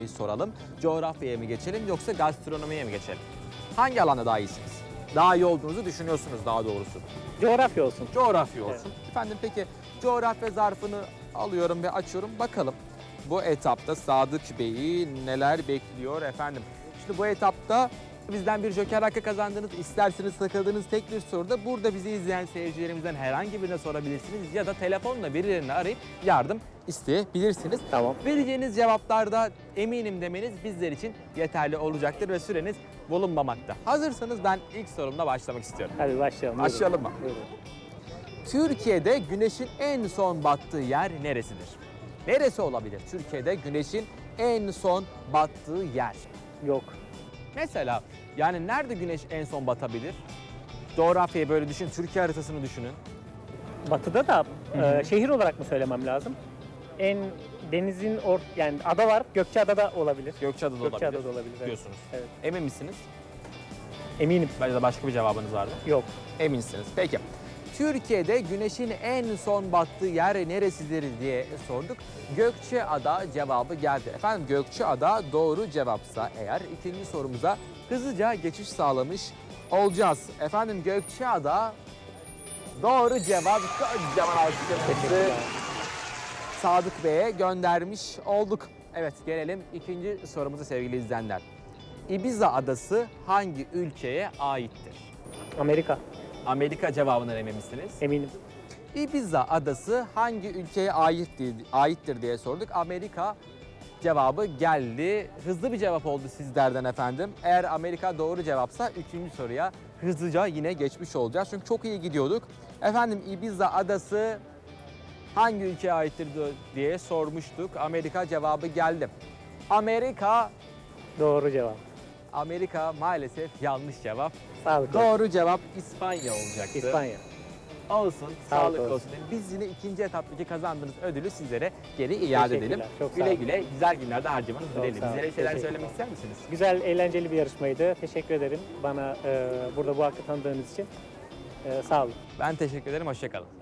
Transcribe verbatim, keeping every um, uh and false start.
soralım. Coğrafyaya mı geçelim yoksa gastronomiye mi geçelim? Hangi alanda daha iyisiniz? Daha iyi olduğunuzu düşünüyorsunuz daha doğrusu. Coğrafya olsun. Coğrafya olsun. Efendim peki coğrafya zarfını alıyorum ve açıyorum. Bakalım bu etapta Sadık Bey'i neler bekliyor efendim? Şimdi bu etapta bizden bir joker hakkı kazandınız. İsterseniz takıldığınız tek bir soruda burada bizi izleyen seyircilerimizden herhangi birine sorabilirsiniz. Ya da telefonla birilerini arayıp yardım isteyebilirsiniz. Tamam. Vereceğiniz cevaplarda eminim demeniz bizler için yeterli olacaktır ve süreniz bulunmamakta. Hazırsanız ben ilk sorumla başlamak istiyorum. Hadi başlayalım. Buyurun. Başlayalım mı? Buyurun. Türkiye'de güneşin en son battığı yer neresidir? Neresi olabilir Türkiye'de güneşin en son battığı yer? Yok. Mesela yani nerede güneş en son batabilir? Coğrafyayı böyle düşün, Türkiye haritasını düşünün. Batıda da e, şehir olarak mı söylemem lazım? En denizin or yani ada var. Gökçeada'da olabilir. Gökçeada'da olabilir. Gökçeada'da olabilir. Evet. Diyorsunuz. Evet. Emin misiniz? Eminim. Bence de başka bir cevabınız vardı. Yok. Eminsiniz. Peki. Türkiye'de güneşin en son battığı yer neresidir diye sorduk. Gökçeada cevabı geldi. Efendim Gökçeada doğru cevapsa eğer ikinci sorumuza hızlıca geçiş sağlamış olacağız. Efendim Gökçeada doğru cevap. Kocaman alkışlarımızı Teşekkürler. Sadık Bey'e göndermiş olduk. Evet gelelim ikinci sorumuza sevgili izleyenler. Ibiza adası hangi ülkeye aittir? Amerika. Amerika cevabından emin misiniz? Eminim. Ibiza adası hangi ülkeye aittir, aittir diye sorduk. Amerika cevabı geldi. Hızlı bir cevap oldu sizlerden efendim. Eğer Amerika doğru cevapsa üçüncü soruya hızlıca yine geçmiş olacağız. Çünkü çok iyi gidiyorduk. Efendim Ibiza adası hangi ülkeye aittir diye sormuştuk. Amerika cevabı geldi. Amerika, Doğru cevap. Amerika maalesef yanlış cevap. Sağlık olsun. Doğru cevap İspanya olacaktı. İspanya. Olsun, Sağlık sağlık olsun. olsun. Biz yine ikinci etaptaki kazandığınız ödülü sizlere geri iade edelim. Teşekkürler, çok sağ Güle olun. güle güzel günlerde harcamanız Çok dileğiyle. sağ olun, Bizlere bir şeyler teşekkürler. söylemek ister misiniz? Güzel, eğlenceli bir yarışmaydı. Teşekkür ederim bana e, burada bu hakkı tanıdığınız için. E, sağ olun. Ben teşekkür ederim, hoşça kalın.